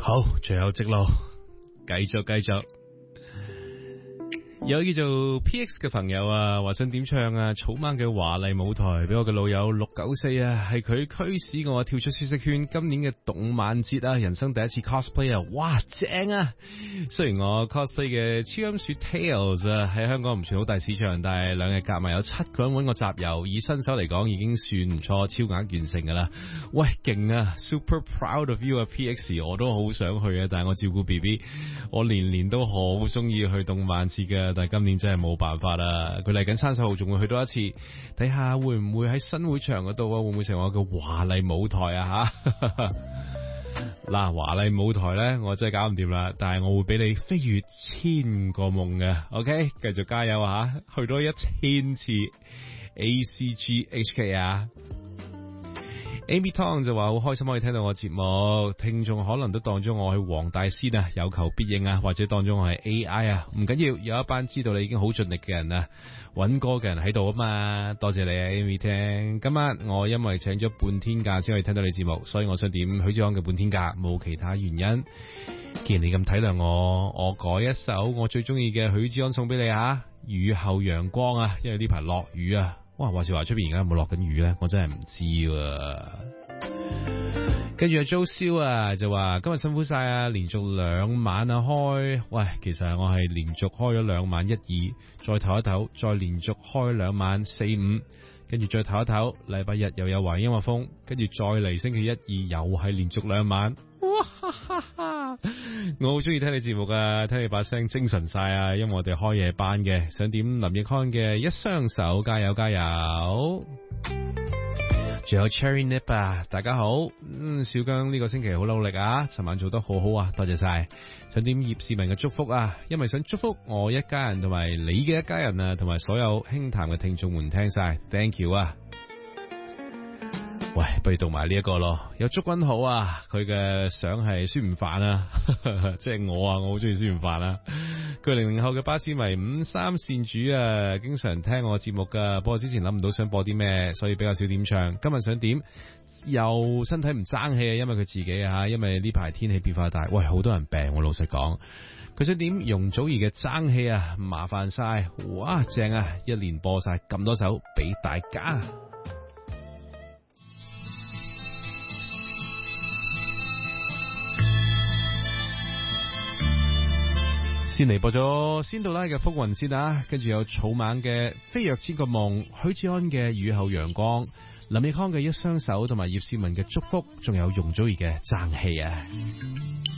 好，最後直路，繼續。有叫做 PX 嘅朋友啊，話想點唱啊草蜢嘅華麗舞台俾我嘅老友694啊，係佢驅使我跳出舒適圈。今年嘅動漫節啊，人生第一次 cosplay 啊，哇正啊！雖然我 cosplay 嘅超音鼠 Tails 啊喺香港唔算好大市場，但係2日夾埋有7個人揾我集郵，以新手嚟講已經算唔錯，超額完成噶啦。喂，勁啊 ！Super proud of you 啊 PX， 我都好想去啊，但係我照顧 BB， 我年都好中意去動漫節嘅。但係今年真係冇辦法啦，佢嚟緊30號仲會去多一次，睇下會唔會喺新會場嗰度啊，會唔會成為我嘅華麗舞台啊吓？嗱，華麗舞台咧，我真係搞唔掂啦，但係我會俾你飛越1000個夢嘅 ，OK， 繼續加油啊，去多1000次 ACGHK 啊！Amy Tong 就話好開心可以聽到我節目，聽眾可能都當咗我係黃大仙啊，有求必應啊，或者當咗我係 AI 啊，唔緊要，有一班知道你已經好盡力嘅人啊，揾歌嘅人喺度啊嘛，多謝你啊 Amy 聽。今晚我因為請咗半天假先可以聽到你節目，所以我想點許志安嘅半天假，冇其他原因。既然你咁體諒我改一首我最中意嘅許志安送俾你啊，雨後陽光啊，因為呢排落雨啊。哇！話時話出邊而家有冇落緊雨咧？我真係唔知喎。跟住阿 Jo 蕭啊，就話今日辛苦晒啊，連續2晚啊開。喂，其實我係連續開咗2晚1、2，再唞一唞，再連續開2晚4、5，跟住再唞一唞。禮拜日又有華音樂風，跟住再嚟星期1、2又係連續2晚。哇哈哈哈！我好中意聽你節目啊，聽你把聲精神晒啊，因為我哋開夜班嘅，想點林奕匡嘅一雙手，加油加油！仲有 Cherry Nip 啊，大家好，小姜呢個星期好努力啊，尋晚做得好好啊，多謝晒。想點葉士文嘅祝福啊，因為想祝福我一家人同埋你嘅一家人啊，同埋所有輕談嘅聽眾們聽晒 ，Thank you 啊！喂，不如讀埋呢一個咯。有祝君好啊，佢嘅相係孫悟飯啊，即係我啊，我好中意孫悟飯啊。佢00後嘅巴士迷53善主啊，經常聽我節目噶。不過之前諗唔到想播啲咩，所以比較少點唱。今日想點又身體唔爭氣啊，因為佢自己啊，因為呢排天氣變化大，喂，好多人病我老實講。佢想點容祖兒嘅爭氣啊，麻煩晒，哇正啊，一連播晒咁多首俾大家。先嚟播咗仙杜拉嘅風雲先啊，跟住有草蜢嘅飛躍千個夢，許志安嘅雨後陽光，林奕匡嘅一雙手，同埋葉倩文嘅祝福，仲有容祖兒嘅爭氣啊！